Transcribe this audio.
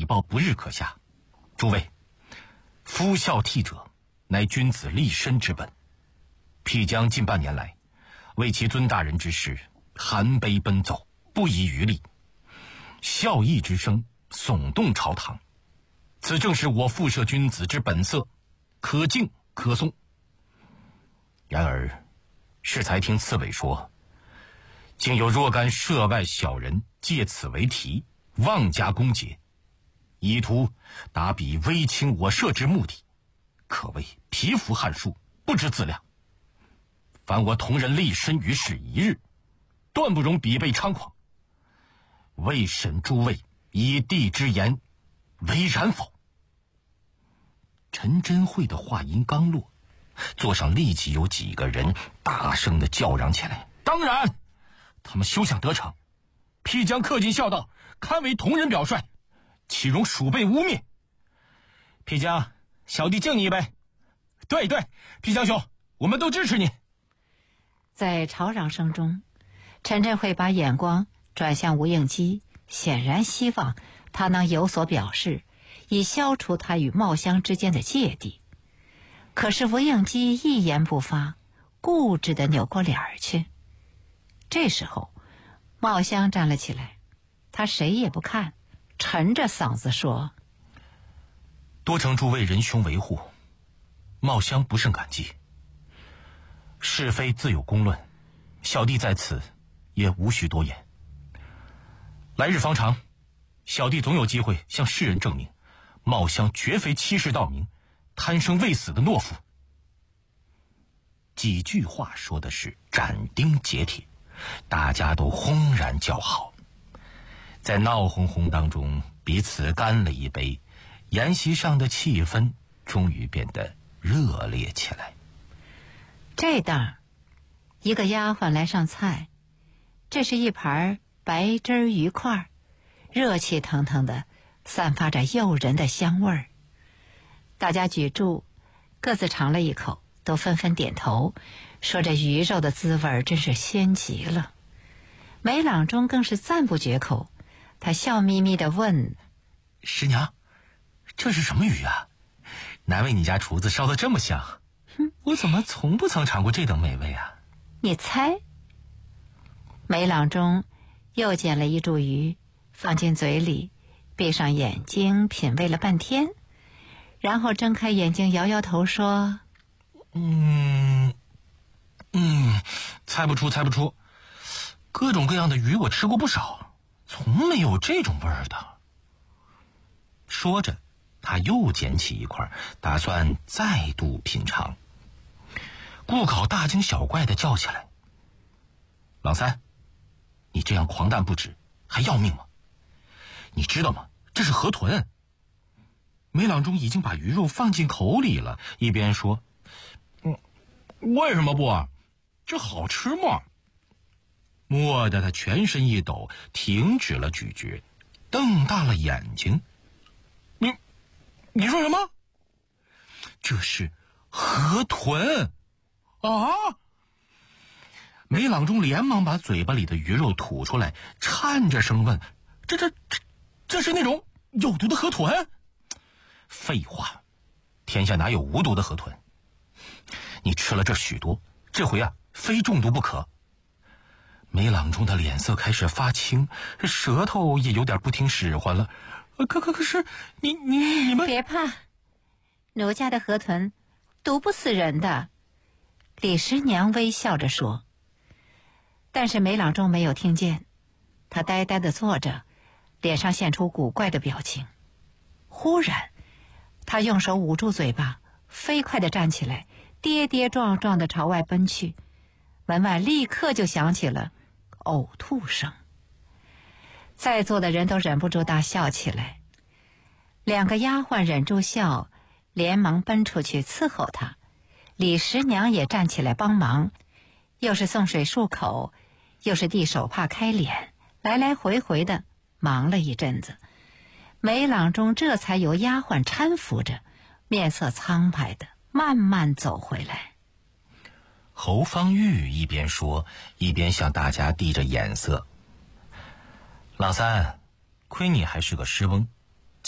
报不日可下。诸位，夫孝悌者，乃君子立身之本。辟疆近半年来，为其尊大人之事，含悲奔走，不遗余力，孝义之声耸动朝堂，此正是我附摄君子之本色，可敬可颂。然而适才听刺猬说，竟有若干涉外小人借此为题，妄加攻讦，以图达彼威轻我摄之目的，可谓蚍蜉撼树，不知自量。凡我同人立身于世一日，断不容彼辈猖狂。未审诸位以帝之言为然否？陈真慧的话音刚落，座上立即有几个人大声地叫嚷起来：当然，他们休想得逞！辟疆恪尽孝道，堪为同人表率，岂容鼠辈污蔑？辟疆，小弟敬你一杯。对，辟疆兄，我们都支持你。 在吵嚷声中，陈真慧把眼光转向吴应基，显然希望他能有所表示，以消除他与茂香之间的芥蒂。可是吴应基一言不发，固执地扭过脸儿去。这时候茂香站了起来，他谁也不看，沉着嗓子说： 多承诸位仁兄维护，茂香不胜感激。是非自有公论，小弟在此也无需多言。来日方长，小弟总有机会向世人证明，茂香绝非欺世盗名、贪生畏死的懦夫。几句话说的是斩钉截铁，大家都轰然叫好。在闹哄哄当中，彼此干了一杯，筵席上的气氛终于变得热烈起来。 这当一个丫鬟来上菜，这是一盘白汁鱼块，热气腾腾的，散发着诱人的香味儿。大家举箸，各自尝了一口，都纷纷点头，说这鱼肉的滋味真是鲜极了。梅朗中更是赞不绝口，他笑眯眯地问： 师娘，这是什么鱼啊？难为你家厨子烧得这么香，我怎么从不曾尝过这等美味啊？ 你猜。梅朗中又捡了一柱鱼，放进嘴里，闭上眼睛品味了半天，然后睁开眼睛摇摇头说： 猜不出，各种各样的鱼我吃过不少，从没有这种味儿的。说着他又捡起一块，打算再度品尝。顾考大惊小怪地叫起来：老三，你这样狂诞不止，还要命吗？你知道吗？这是河豚。梅朗中已经把鱼肉放进口里了，一边说：为什么不啊？这好吃吗？蓦地他全身一抖，停止了咀嚼，瞪大了眼睛。你说什么？这是河豚啊！梅朗中连忙把嘴巴里的鱼肉吐出来，颤着声问：这是那种有毒的河豚？废话，天下哪有无毒的河豚？你吃了这许多，这回啊非中毒不可。梅朗中的脸色开始发青，舌头也有点不听使唤了。可是你们别怕，奴家的河豚毒不死人的。李师娘微笑着说。但是梅朗中没有听见，他呆呆地坐着，脸上现出古怪的表情。忽然他用手捂住嘴巴，飞快地站起来，跌跌撞撞地朝外奔去。门外立刻就响起了呕吐声。在座的人都忍不住大笑起来。两个丫鬟忍住笑，连忙奔出去伺候他。李师娘也站起来帮忙，又是送水漱口，又是递手帕开脸，来来回回的忙了一阵子。梅朗中这才由丫鬟搀扶着，面色苍白的慢慢走回来。 侯方域一边说，一边向大家递着眼色：老三，亏你还是个诗翁，